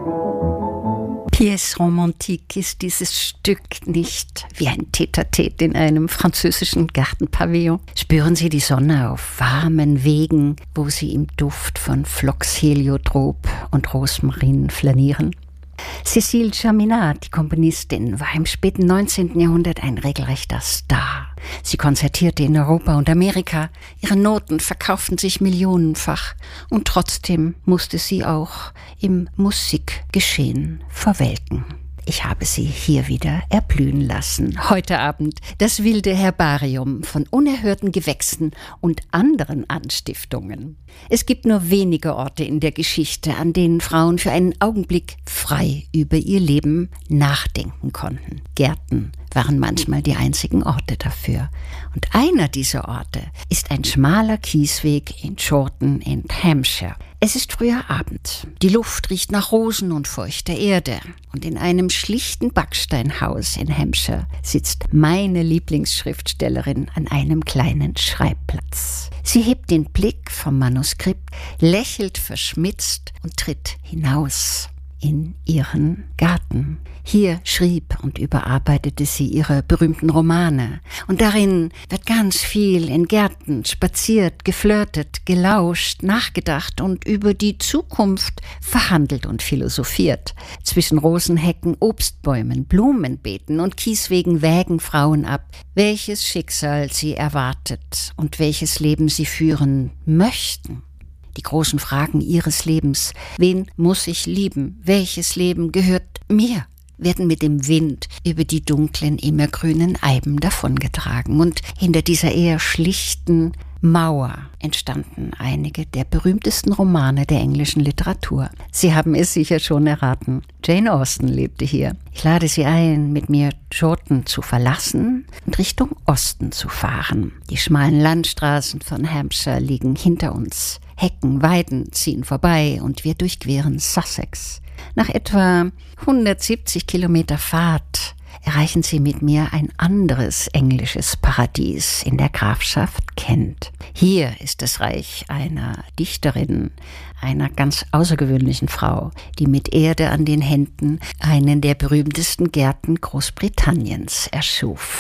Pièce romantique ist dieses Stück nicht wie ein Tête-à-tête in einem französischen Gartenpavillon. Spüren Sie die Sonne auf warmen Wegen, wo sie im Duft von Phlox Heliotrop und Rosmarin flanieren? Cécile Chaminade, die Komponistin, war im späten 19. Jahrhundert ein regelrechter Star. Sie konzertierte in Europa und Amerika. Ihre Noten verkauften sich millionenfach. Und trotzdem musste sie auch im Musikgeschehen verwelken. Ich habe sie hier wieder erblühen lassen. Heute Abend das wilde Herbarium von unerhörten Gewächsen und anderen Anstiftungen. Es gibt nur wenige Orte in der Geschichte, an denen Frauen für einen Augenblick frei über ihr Leben nachdenken konnten. Gärten waren manchmal die einzigen Orte dafür. Und einer dieser Orte ist ein schmaler Kiesweg in Chawton in Hampshire. Es ist früher Abend. Die Luft riecht nach Rosen und feuchter Erde. Und in einem schlichten Backsteinhaus in Hampshire sitzt meine Lieblingsschriftstellerin an einem kleinen Schreibplatz. Sie hebt den Blick vom Manuskript, lächelt verschmitzt und tritt hinaus in ihren Garten. Hier schrieb und überarbeitete sie ihre berühmten Romane. Und darin wird ganz viel in Gärten spaziert, geflirtet, gelauscht, nachgedacht und über die Zukunft verhandelt und philosophiert. Zwischen Rosenhecken, Obstbäumen, Blumenbeeten und Kieswegen wägen Frauen ab, welches Schicksal sie erwartet und welches Leben sie führen möchten. Die großen Fragen ihres Lebens. Wen muss ich lieben? Welches Leben gehört mir? Werden mit dem Wind über die dunklen, immergrünen Eiben davongetragen. Und hinter dieser eher schlichten Mauer entstanden einige der berühmtesten Romane der englischen Literatur. Sie haben es sicher schon erraten. Jane Austen lebte hier. Ich lade Sie ein, mit mir Chawton zu verlassen und Richtung Osten zu fahren. Die schmalen Landstraßen von Hampshire liegen hinter uns. Hecken, Weiden ziehen vorbei und wir durchqueren Sussex. Nach etwa 170 Kilometer Fahrt erreichen Sie mit mir ein anderes englisches Paradies in der Grafschaft Kent. Hier ist das Reich einer Dichterin, einer ganz außergewöhnlichen Frau, die mit Erde an den Händen einen der berühmtesten Gärten Großbritanniens erschuf.